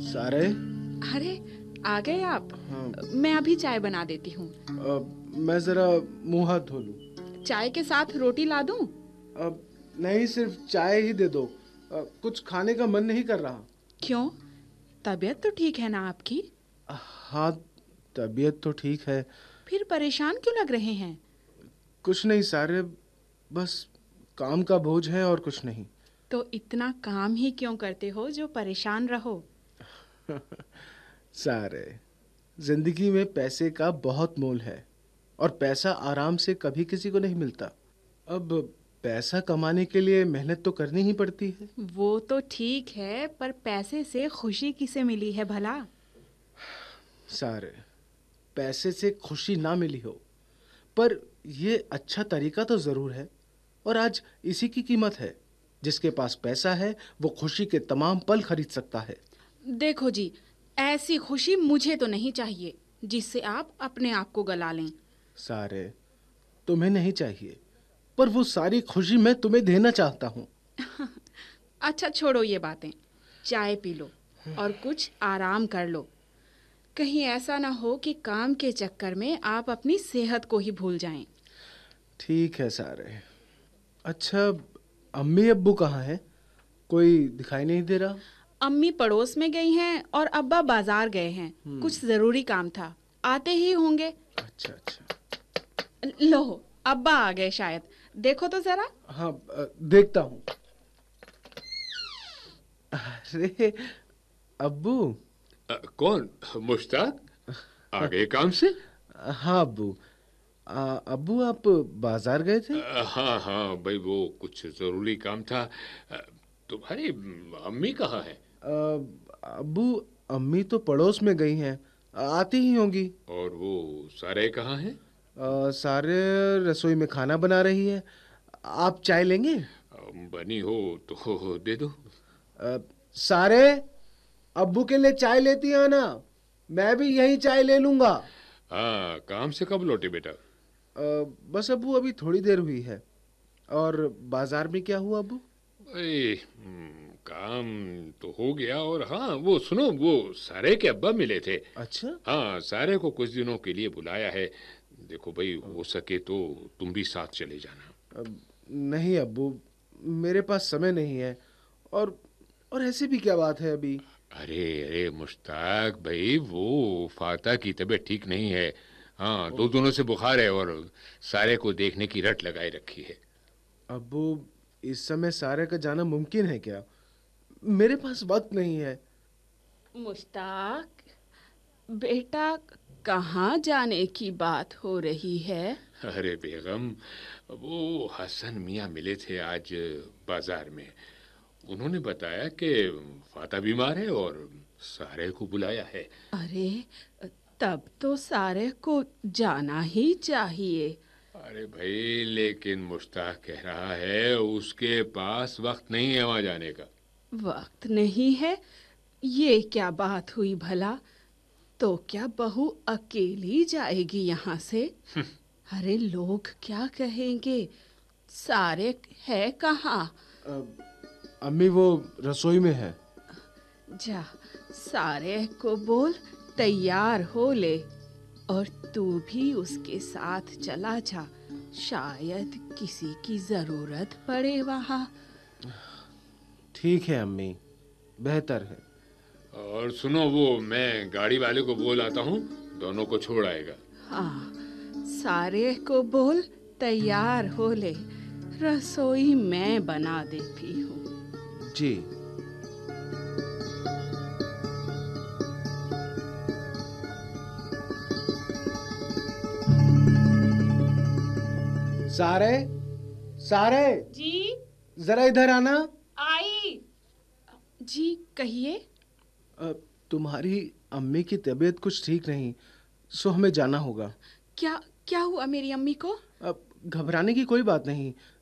सारे। अरे आ गए आप। हाँ। मैं अभी चाय बना देती हूँ। मैं जरा मुंह हाथ धो लूं। चाय के साथ रोटी ला दूं? नहीं, सिर्फ चाय ही दे दो। कुछ खाने का मन नहीं कर रहा। क्यों? तबीयत तो ठीक है ना आपकी? हाँ, तबीयत तो ठीक है। फिर परेशान क्यों लग रहे हैं? कुछ नहीं सारे, बस काम का बोझ है और कुछ नहीं। तो इतना काम ही क्यों करते हो जो परेशान रहो? सारे, जिंदगी में पैसे का बहुत मोल है और पैसा आराम से कभी किसी को नहीं मिलता। अब पैसा कमाने के लिए मेहनत तो करनी ही पड़ती है। वो तो ठीक है, पर पैसे से खुशी किसे मिली है भला? सारे, पैसे से खुशी ना मिली हो, पर ये अच्छा तरीका तो जरूर है। और आज इसी की कीमत है। जिसके पास पैसा है वो खुशी के तमाम पल खरीद सकता है। देखो जी, ऐसी खुशी मुझे तो नहीं चाहिए जिससे आप अपने आप को गला लें। सारे, तुम्हें नहीं चाहिए, पर वो सारी खुशी मैं तुम्हें देना चाहता हूँ। अच्छा छोड़ो ये बातें, चाय पी लो और कुछ आराम कर लो। कहीं ऐसा ना हो कि काम के चक्कर में आप अपनी सेहत को ही भूल जाएं। ठीक है सारे। अच्छा, अम्मी अब्बू कहाँ हैं? कोई दिखाई नहीं दे रहा। अम्मी पड़ोस में गई हैं और अब्बा बाजार गए हैं। कुछ जरूरी काम था, आते ही होंगे। अच्छा अच्छा। लो, अब्बा आ गए शायद। देखो तो जरा। हाँ, देखता हूँ। अरे अब्बू। कौन? मुश्ताक आ गए काम से? हाँ अब्बू। अब्बू, आप बाजार गए थे? हाँ हाँ भाई, वो कुछ जरूरी काम था। तुम्हारी अम्मी कहाँ है? अब्बू, अम्मी तो पड़ोस में गई हैं, आती ही होंगी। और वो सारे कहाँ हैं? सारे रसोई में खाना बना रही है। आप चाय लेंगे? बनी हो तो दे दो। सारे, अब्बू के लिए चाय लेती आना। मैं भी यही चाय ले लूंगा। हाँ, काम से कब लौटे बेटा? बस अब्बू, अभी थोड़ी देर हुई है। और बाजार में क्या हुआ अब्बू? अरे काम तो हो गया। और हाँ, वो सुनो, वो सारे के अब्बा मिले थे। अच्छा। हाँ, सारे को कुछ दिनों के लिए बुलाया है। देखो भाई, हो सके तो तुम भी साथ चले जाना। नहीं अब्बू, मेरे पास समय नहीं है। और ऐसे भी क्या बात है अभी? अरे अरे मुश्ताक भाई, वो फाता की तबीयत ठीक नहीं है। हाँ, 2 दिनों से बुखार है और सारे को देखने की रट लगाए रखी है। अब्बू, इस समय सारे का जाना मुमकिन है क्या? मेरे पास वक्त नहीं है। मुश्ताक बेटा, कहाँ जाने की बात हो रही है? अरे बेगम, वो हसन मियाँ मिले थे आज बाजार में। उन्होंने बताया कि फाता बीमार है और सारे को बुलाया है। अरे, तब तो सारे को जाना ही चाहिए। अरे भाई, लेकिन मुश्ताक कह रहा है उसके पास वक्त नहीं है वहां जाने का। वक्त नहीं है? ये क्या बात हुई भला? तो क्या बहू अकेली जाएगी यहाँ से? अरे लोग क्या कहेंगे? सारे है कहाँ? अम्मी वो रसोई में है। जा, सारे को बोल तैयार हो ले और तू भी उसके साथ चला जा। शायद किसी की जरूरत पड़े वहाँ। ठीक है अम्मी, बेहतर है। और सुनो, वो मैं गाड़ी वाले को बोल आता हूँ, दोनों को छोड़ आएगा। हाँ, सारे को बोल तैयार हो ले। रसोई मैं बना देती हूँ। जी। सारे, सारे, जी जरा इधर आना। आई। जी कहिए। तुम्हारी अम्मी की तबीयत कुछ ठीक नहीं, सो हमें जाना होगा। क्या क्या हुआ मेरी अम्मी को? अब घबराने की कोई बात नहीं।